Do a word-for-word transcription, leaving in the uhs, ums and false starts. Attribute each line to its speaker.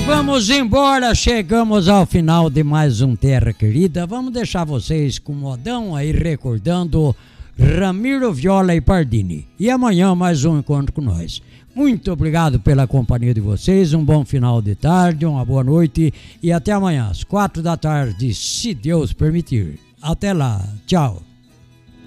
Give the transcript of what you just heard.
Speaker 1: Vamos embora, chegamos ao final de mais um Terra Querida. Vamos deixar vocês com modão aí recordando Ramiro Viola e Pardini. E amanhã mais um encontro com nós. Muito obrigado pela companhia de vocês, um bom final de tarde, uma boa noite e até amanhã às quatro da tarde, se Deus permitir. Até lá, tchau.